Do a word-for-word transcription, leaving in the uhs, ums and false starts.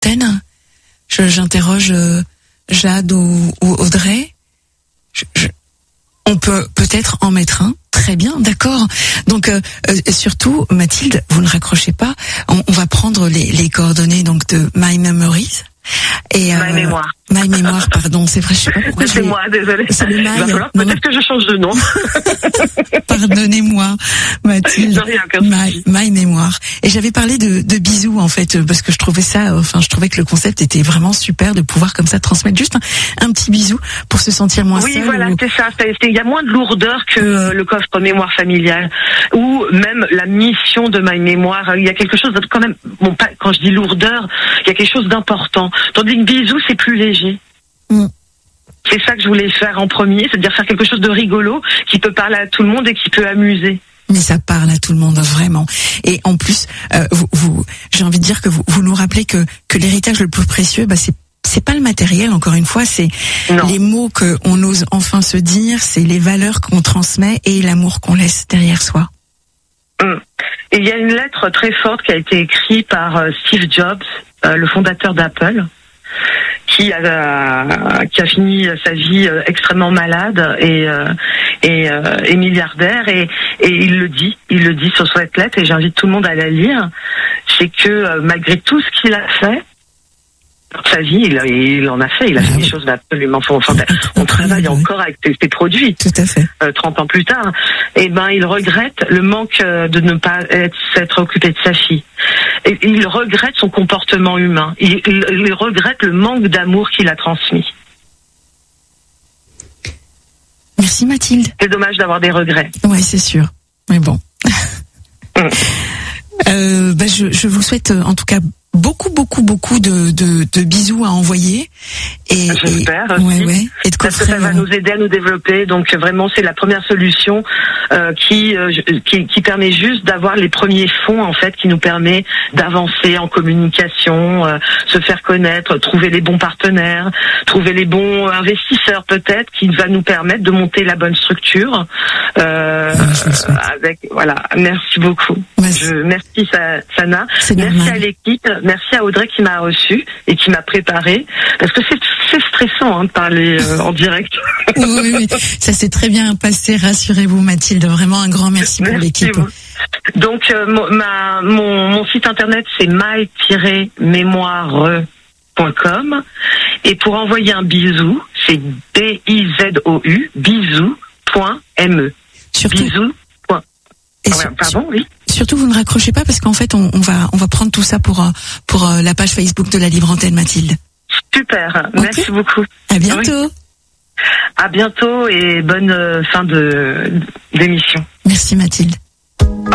l'antenne. Je, j'interroge euh, Jade ou, ou Audrey. Je, je, on peut peut-être en mettre un. Très bien, d'accord. Donc euh, euh, surtout, Mathilde, vous ne raccrochez pas. On, on va prendre les, les coordonnées donc de My Memories. Et, euh, My Mémoire. My Mémoire, pardon, c'est vrai, je sais pas pourquoi. C'est moi, désolée. C'est le My. Peut-être non, que je change de nom. Pardonnez-moi, Mathilde. My, My Mémoire. Et j'avais parlé de, de bisous, en fait, parce que je trouvais ça, enfin, je trouvais que le concept était vraiment super de pouvoir comme ça transmettre juste un, un petit bisou pour se sentir moins oui, seul. Oui, voilà, ou... c'est ça. Il y a moins de lourdeur que euh, le coffre mémoire familiale, ou même la mission de My Mémoire. Il y a quelque chose de quand même, bon, pas, quand je dis lourdeur, il y a quelque chose d'important. Tandis que bisou, c'est plus léger. Mm. C'est ça que je voulais faire en premier, c'est-à-dire faire quelque chose de rigolo, qui peut parler à tout le monde et qui peut amuser. Mais ça parle à tout le monde, vraiment. Et en plus, euh, vous, vous, j'ai envie de dire que vous, vous nous rappelez que, que l'héritage le plus précieux, bah, c'est c'est pas le matériel, encore une fois, c'est non. les mots qu'on ose enfin se dire, c'est les valeurs qu'on transmet et l'amour qu'on laisse derrière soi. Mm. Et il y a une lettre très forte qui a été écrite par euh, Steve Jobs, euh, le fondateur d'Apple, qui a qui a fini sa vie euh, extrêmement malade et euh, et, euh, et milliardaire et et il le dit, il le dit sur cette lettre et j'invite tout le monde à la lire. C'est que euh, malgré tout ce qu'il a fait dans sa vie, il, il en a fait, il a fait des choses absolument fantastiques. On travaille encore avec ses, ses produits. Tout à fait. Euh, trente ans plus tard, et ben il regrette le manque de ne pas être, s'être occupé de sa fille. Et il regrette son comportement humain. Il, il, il regrette le manque d'amour qu'il a transmis. Merci Mathilde. C'est dommage d'avoir des regrets. Ouais, c'est sûr. Mais bon. mm. euh, bah je, je vous souhaite en tout cas beaucoup, beaucoup, beaucoup de, de, de bisous à envoyer. Et, J'espère. Et, ouais, ouais, et de parce que ça va nous aider à nous développer. Donc vraiment, c'est la première solution euh, qui, euh, qui qui permet juste d'avoir les premiers fonds en fait, qui nous permet d'avancer en communication, euh, se faire connaître, trouver les bons partenaires, trouver les bons investisseurs peut-être, qui va nous permettre de monter la bonne structure. Euh, ouais, avec voilà. Merci beaucoup. Ouais, je, merci Sana. C'est merci normal. à l'équipe. Merci à Audrey qui m'a reçu et qui m'a préparé. Parce que c'est, c'est stressant hein, de parler euh, en direct. Oui, oui, oui, ça s'est très bien passé. Rassurez-vous, Mathilde. Vraiment un grand merci, merci pour l'équipe. Vous. Donc, euh, mon, ma, mon, mon site internet, c'est my tiret mémoire point com. Et pour envoyer un bisou, c'est B I Z O U, bisou point M E. Surtout. Bisou. Point. Et ah, ouais, pardon, oui. Surtout, vous ne raccrochez pas parce qu'en fait, on, on va, on va prendre tout ça pour, pour la page Facebook de la Libre Antenne, Mathilde. Super, okay. Merci beaucoup. À bientôt. Oui. À bientôt et bonne fin de d'émission. Merci Mathilde.